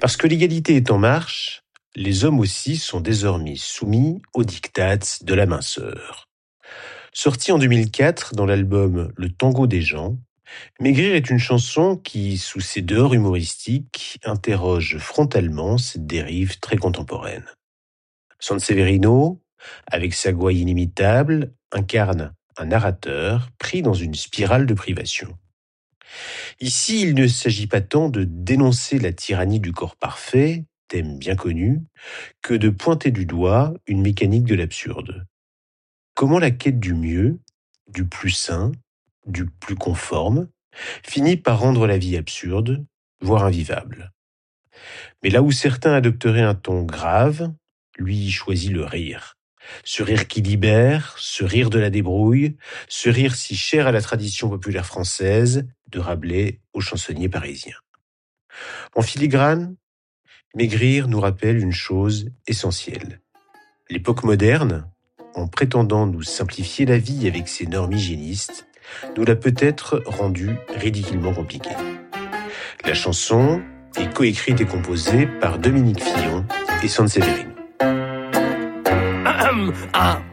Parce que l'égalité est en marche, les hommes aussi sont désormais soumis aux diktats de la minceur. Sorti en 2004 dans l'album Le Tango des gens, Maigrir est une chanson qui, sous ses dehors humoristiques, interroge frontalement cette dérive très contemporaine. Sanseverino, avec sa gouaille inimitable, incarne un narrateur pris dans une spirale de privation. Ici, il ne s'agit pas tant de dénoncer la tyrannie du corps parfait, thème bien connu, que de pointer du doigt une mécanique de l'absurde. Comment la quête du mieux, du plus sain, du plus conforme, finit par rendre la vie absurde, voire invivable. Mais là où certains adopteraient un ton grave, lui choisit le rire. Ce rire qui libère, ce rire de la débrouille, ce rire si cher à la tradition populaire française, de Rabelais au chansonnier parisien. En filigrane, Maigrir nous rappelle une chose essentielle. L'époque moderne, en prétendant nous simplifier la vie avec ses normes hygiénistes, nous l'a peut-être rendue ridiculement compliquée. La chanson est coécrite et composée par Dominique Fillon et Sanseverino.